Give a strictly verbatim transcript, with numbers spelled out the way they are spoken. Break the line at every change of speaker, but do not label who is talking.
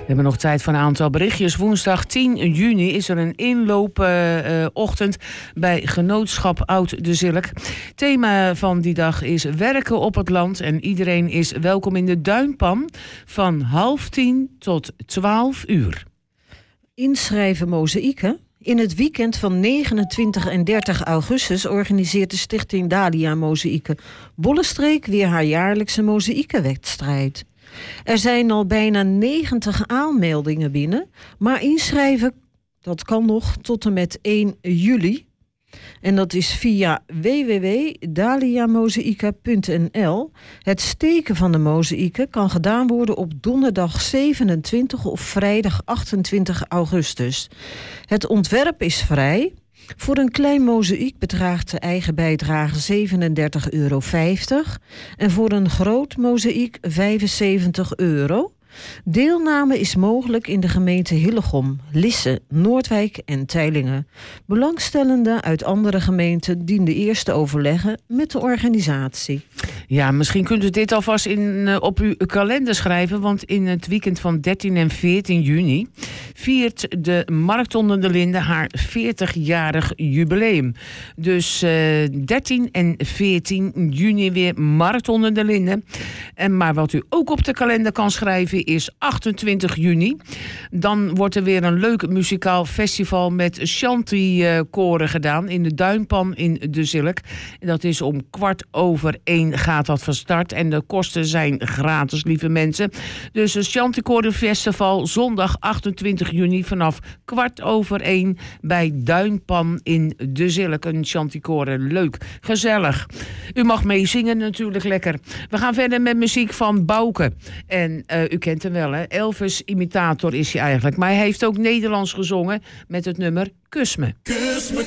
hebben nog tijd voor een aantal berichtjes. Woensdag tien juni is er een inloopochtend uh, bij Genootschap Oud de Zilk. Thema van die dag is werken op het land. En iedereen is welkom in de Duinpan van half tien tot twaalf uur.
Inschrijven mozaïeken. In het weekend van negenentwintig en dertig augustus organiseert de stichting Dalia Mozaïeken Bollenstreek weer haar jaarlijkse mozaïekenwedstrijd. Er zijn al bijna negentig aanmeldingen binnen, maar inschrijven dat kan nog tot en met één juli. En dat is via w w w punt dalia mozaïka punt n l. Het steken van de mozaïeken kan gedaan worden op donderdag zevenentwintig of vrijdag achtentwintig augustus. Het ontwerp is vrij. Voor een klein mozaïek bedraagt de eigen bijdrage zevenendertig euro vijftig en voor een groot mozaïek vijfenzeventig euro. Deelname is mogelijk in de gemeente Hillegom, Lisse, Noordwijk en Teylingen. Belangstellenden uit andere gemeenten dienen eerst te overleggen met de organisatie.
Ja, misschien kunt u dit alvast in, uh, op uw kalender schrijven, want in het weekend van dertien en veertien juni viert de Markt onder de Linden haar veertigjarig jubileum. Dus uh, dertien en veertien juni weer Markt onder de Linden. En maar wat u ook op de kalender kan schrijven is achtentwintig juni. Dan wordt er weer een leuk muzikaal festival met shanty-koren gedaan in de Duinpan in de Zilk. En dat is om kwart over één gaat dat van start. En de kosten zijn gratis, lieve mensen. Dus het Shanty-koren festival zondag achtentwintig juni vanaf kwart over één bij Duinpan in de Zilk. Een shanty-koren. Leuk, gezellig. U mag meezingen natuurlijk lekker. We gaan verder met muziek van Bouke. En uh, u kent hem wel, hè? Elvis-imitator is hij eigenlijk. Maar hij heeft ook Nederlands gezongen met het nummer Kus me.
Kus me,